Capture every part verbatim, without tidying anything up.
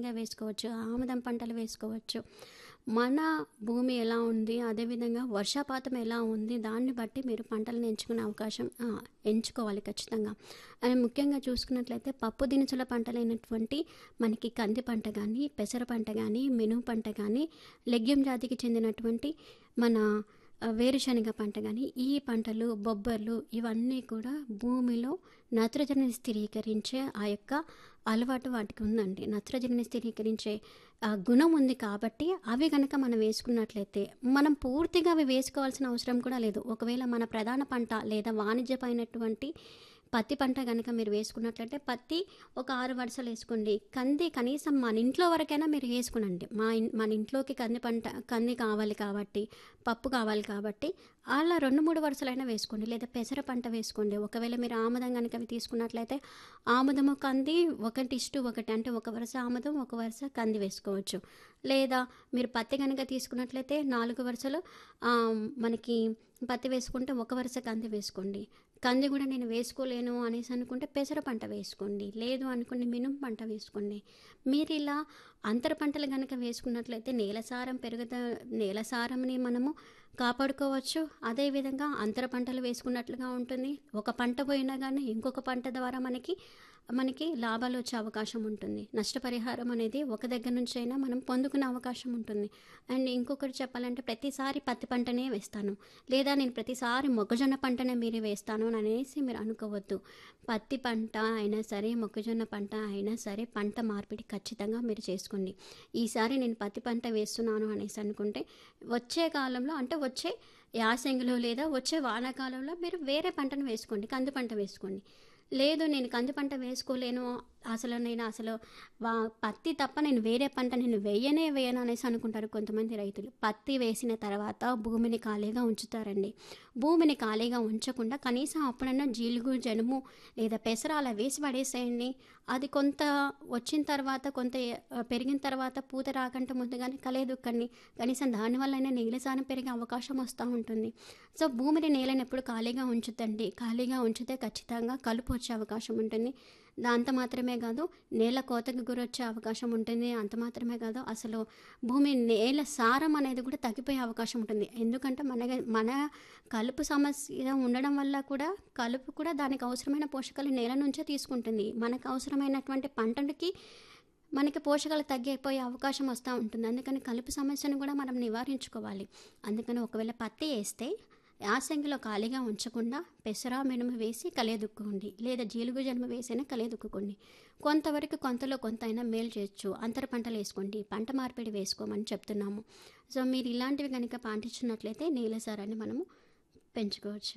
శనగ వేసుకోవచ్చు, ఆముదం పంటలు వేసుకోవచ్చు. మన భూమి ఎలా ఉంది, అదేవిధంగా వర్షపాతం ఎలా ఉంది, దాన్ని బట్టి మీరు పంటలను ఎంచుకునే అవకాశం ఆ, ఎంచుకోవాలి ఖచ్చితంగా. అండ్ ముఖ్యంగా చూసుకున్నట్లయితే పప్పు దినుసుల పంటలైనటువంటి మనకి కంది పంట కానీ, పెసర పంట కానీ, మినుము పంట కానీ, లెగ్యూమ్ జాతికి చెందినటువంటి మన ఆ, వేరుశనగ పంట కానీ, ఈ పంటలు, బొబ్బర్లు ఇవన్నీ కూడా భూమిలో నత్రజనిని స్థిరీకరించే ఆ యొక్క అలవాటు వాటికి ఉందండి. నత్రజనిని స్థిరీకరించే ఆ, గుణం ఉంది కాబట్టి అవి కనుక మనం వేసుకున్నట్లయితే మనం పూర్తిగా అవి వేసుకోవాల్సిన అవసరం కూడా లేదు. ఒకవేళ మన ప్రధాన పంట లేదా వాణిజ్యమైనటువంటి పత్తి పంట కనుక మీరు వేసుకున్నట్లయితే పత్తి ఒక ఆరు వరుసలు వేసుకోండి. కంది కనీసం మన ఇంట్లో వరకైనా మీరు వేసుకునండి. మా ఇన్ మన ఇంట్లోకి కంది పంట కంది కావాలి కాబట్టి, పప్పు కావాలి కాబట్టి అలా రెండు మూడు వరుసలైనా వేసుకోండి. లేదా పెసర పంట వేసుకోండి. ఒకవేళ మీరు ఆముదం కనుక అవి తీసుకున్నట్లయితే ఆముదము కంది ఒకటి ఇష్టు ఒకటి, అంటే ఒక వరుస ఆముదం ఒక వరుస కంది వేసుకోవచ్చు. లేదా మీరు పత్తి కనుక తీసుకున్నట్లయితే నాలుగు వరుసలు ఆ, మనకి పత్తి వేసుకుంటే ఒక వరుస కంది వేసుకోండి. కంది కూడా నేను వేసుకోలేను అనేసి అనుకుంటే పెసర పంట వేసుకోండి. లేదు అనుకోండి మినుము పంట వేసుకోండి. మీరు ఇలా అంతర పంటలు కనుక వేసుకున్నట్లయితే నేల సారం పెరుగుత నేల సారంని మనము కాపాడుకోవచ్చు. అదేవిధంగా అంతర పంటలు వేసుకున్నట్లుగా ఉంటుంది. ఒక పంట పోయినా కానీ ఇంకొక పంట ద్వారా మనకి మనకి లాభాలు వచ్చే అవకాశం ఉంటుంది. నష్టపరిహారం అనేది ఒక దగ్గర నుంచి అయినా మనం పొందుకునే అవకాశం ఉంటుంది. అండ్ ఇంకొకటి చెప్పాలంటే ప్రతిసారి పత్తి పంటనే వేస్తాను, లేదా నేను ప్రతిసారి మొక్కజొన్న పంటనే మీరు వేస్తాను అని అనేసి మీరు అనుకోవద్దు. పత్తి పంట అయినా సరే, మొక్కజొన్న పంట అయినా సరే పంట మార్పిడి ఖచ్చితంగా మీరు చేసుకోండి. ఈసారి నేను పత్తి పంట వేస్తున్నాను అనేసి అనుకుంటే వచ్చే కాలంలో, అంటే వచ్చే యాసంగిలో లేదా వచ్చే వానాకాలంలో మీరు వేరే పంటను వేసుకోండి, కంది పంట వేసుకోండి. లేదు నేను కంది పంట వేసుకోలేను, అసలు నేను అసలు వా పత్తి తప్ప నేను వేరే పంట నేను వేయనే వేయను అనేసి అనుకుంటారు కొంతమంది రైతులు. పత్తి వేసిన తర్వాత భూమిని ఖాళీగా ఉంచుతారండి. భూమిని ఖాళీగా ఉంచకుండా కనీసం అప్పుడన్నా జీలుగు, జనుము లేదా పెసర అలా వేసి పడేసేయండి. అది కొంత వచ్చిన తర్వాత, కొంత ఆ, పెరిగిన తర్వాత పూత రాకంటే ముందుగానే కలేదుక్కండి. కనీసం దానివల్లైనా నేల సారం పెరిగే అవకాశం వస్తూ ఉంటుంది. సో భూమిని నేలను ఎప్పుడు ఖాళీగా ఉంచుతండి. ఖాళీగా ఉంచితే ఖచ్చితంగా కలుపు వచ్చే అవకాశం ఉంటుంది. అంత మాత్రమే కాదు, నేల కోతకు గురొచ్చే అవకాశం ఉంటుంది. అంత మాత్రమే కాదు, అసలు భూమి నేల సారం అనేది కూడా తగ్గిపోయే అవకాశం ఉంటుంది. ఎందుకంటే మన మన కలుపు సమస్య ఉండడం వల్ల కూడా కలుపు కూడా దానికి అవసరమైన పోషకాలు నేల నుంచే తీసుకుంటుంది. మనకు అవసరమైనటువంటి పంటలకి మనకి పోషకాలు తగ్గిపోయే అవకాశం వస్తూ ఉంటుంది. అందుకని కలుపు సమస్యను కూడా మనం నివారించుకోవాలి. అందుకని ఒకవేళ పత్తి వేస్తే యాసంగిలో ఖాళీగా ఉంచకుండా పెసర, మినుము వేసి కలియదుక్కోండి. లేదా జీలుగు, జనుము వేసైనా కలియదుక్కోండి. కొంతవరకు కొంతలో కొంత అయినా మేలు చేయొచ్చు. అంతర పంటలు వేసుకోండి, పంట మార్పిడి వేసుకోమని చెప్తున్నాము. సో మీరు ఇలాంటివి కనుక పాటించినట్లయితే నేల సారాన్ని మనము పెంచుకోవచ్చు.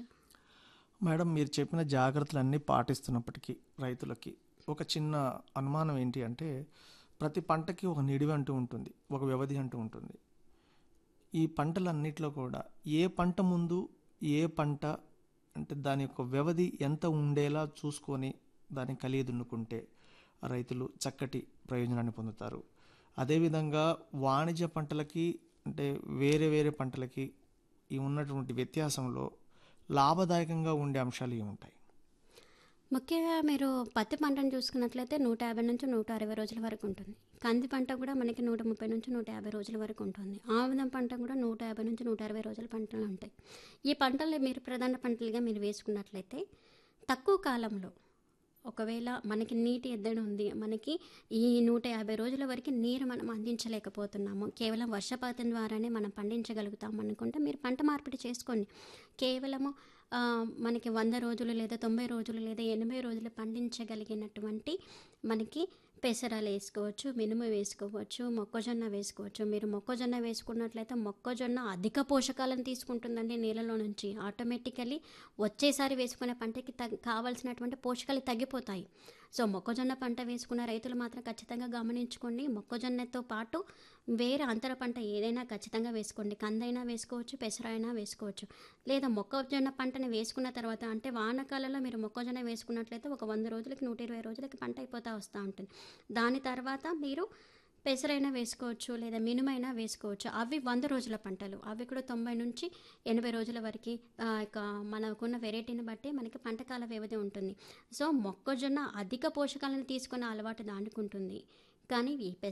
మేడం, మీరు చెప్పిన జాగ్రత్తలన్నీ పాటిస్తున్నప్పటికీ రైతులకి ఒక చిన్న అనుమానం ఏంటి అంటే, ప్రతి పంటకి ఒక నిడివి అంటూ ఉంటుంది, ఒక వ్యవధి అంటూ ఉంటుంది. ఈ పంటలన్నిట్లో కూడా ఏ పంట ముందు ఏ పంట, అంటే దాని యొక్క వ్యవధి ఎంత ఉండేలా చూసుకొని దాన్ని కలిగి దున్నుకుంటే రైతులు చక్కటి ప్రయోజనాన్ని పొందుతారు. అదేవిధంగా వాణిజ్య పంటలకి, అంటే వేరే వేరే పంటలకి ఈ ఉన్నటువంటి వ్యత్యాసంలో లాభదాయకంగా ఉండే అంశాలు ఏముంటాయి? ముఖ్యంగా మీరు పత్తి పంటను చూసుకున్నట్లయితే నూట యాభై నుంచి నూట అరవై రోజుల వరకు ఉంటుంది. కంది పంట కూడా మనకి నూట ముప్పై నుంచి నూట యాభై రోజుల వరకు ఉంటుంది. ఆముదం పంట కూడా నూట యాభై నుంచి నూట అరవై రోజుల పంటలు ఉంటాయి. ఈ పంటల్ని మీరు ప్రధాన పంటలుగా మీరు వేసుకున్నట్లయితే తక్కువ కాలంలో, ఒకవేళ మనకి నీటి ఎద్దడి ఉంది, మనకి ఈ నూట యాభై రోజుల వరకు నీరు మనం అందించలేకపోతున్నాము, కేవలం వర్షపాతం ద్వారానే మనం పండించగలుగుతాం అనుకుంటే మీరు పంట మార్పిడి చేసుకోండి. కేవలము ఆ, మనకి వంద రోజులు లేదా తొంభై రోజులు లేదా ఎనభై రోజులు పండించగలిగినటువంటి మనకి పెసరాలు వేసుకోవచ్చు, మినుము వేసుకోవచ్చు, మొక్కజొన్న వేసుకోవచ్చు. మీరు మొక్కజొన్న వేసుకున్నట్లయితే మొక్కజొన్న అధిక పోషకాలను తీసుకుంటుందండి నేలలో నుంచి. ఆటోమేటికలీ వచ్చేసారి వేసుకునే పంటకి తగ్గ కావాల్సినటువంటి పోషకాలు తగ్గిపోతాయి. సో మొక్కజొన్న పంట వేసుకున్న రైతులు మాత్రం ఖచ్చితంగా గమనించుకోండి. మొక్కజొన్నతో పాటు వేరే అంతర పంట ఏదైనా ఖచ్చితంగా వేసుకోండి. కందైనా వేసుకోవచ్చు, పెసర అయినా వేసుకోవచ్చు. లేదా మొక్కజొన్న పంటని వేసుకున్న తర్వాత, అంటే వానాకాలంలో మీరు మొక్కజొన్న వేసుకున్నట్లయితే ఒక వంద రోజులకి నూట ఇరవై రోజులకి పంట అయిపోతూ వస్తూ ఉంటుంది. దాని తర్వాత మీరు పెసరైనా వేసుకోవచ్చు, లేదా మినుమైనా వేసుకోవచ్చు. అవి వంద రోజుల పంటలు, అవి కూడా తొంభై నుంచి ఎనభై రోజుల వరకు ఇక మనకున్న వెరైటీని బట్టి మనకి పంటకాల వ్యవధి ఉంటుంది. సో మొక్కజొన్న అధిక పోషకాలను తీసుకునే అలవాటు దానికి ఉంటుంది. కానీ ఈ